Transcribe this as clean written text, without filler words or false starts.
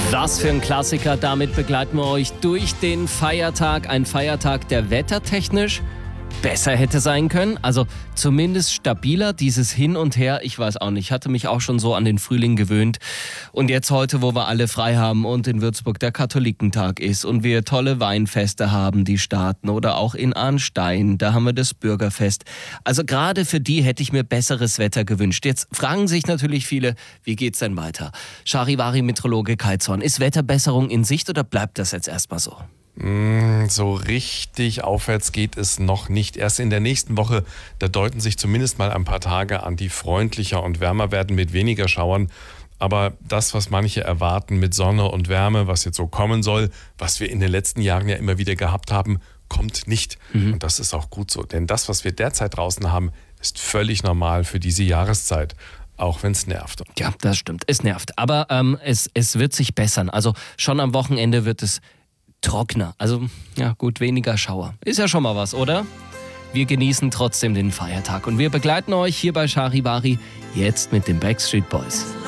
Was für ein Klassiker, damit begleiten wir euch durch den Feiertag. Ein Feiertag, der wettertechnisch besser hätte sein können. Also zumindest stabiler, dieses Hin und Her. Ich weiß auch nicht, ich hatte mich auch schon so an den Frühling gewöhnt. Und jetzt heute, wo wir alle frei haben und in Würzburg der Katholikentag ist und wir tolle Weinfeste haben, die starten, oder auch in Arnstein, da haben wir das Bürgerfest. Also gerade für die hätte ich mir besseres Wetter gewünscht. Jetzt fragen sich natürlich viele, wie geht's denn weiter? Charivari-Meteorologe Kai Zorn, ist Wetterbesserung in Sicht oder bleibt das jetzt erstmal so? So richtig aufwärts geht es noch nicht. Erst in der nächsten Woche, da deuten sich zumindest mal ein paar Tage an, die freundlicher und wärmer werden mit weniger Schauern. Aber das, was manche erwarten mit Sonne und Wärme, was jetzt so kommen soll, was wir in den letzten Jahren ja immer wieder gehabt haben, kommt nicht. Und das ist auch gut so. Denn das, was wir derzeit draußen haben, ist völlig normal für diese Jahreszeit. Auch wenn es nervt. Ja, das stimmt. Es nervt. Aber es wird sich bessern. Also schon am Wochenende wird es trockener. Also, ja gut, weniger Schauer. Ist ja schon mal was, oder? Wir genießen trotzdem den Feiertag und wir begleiten euch hier bei Charivari jetzt mit den Backstreet Boys.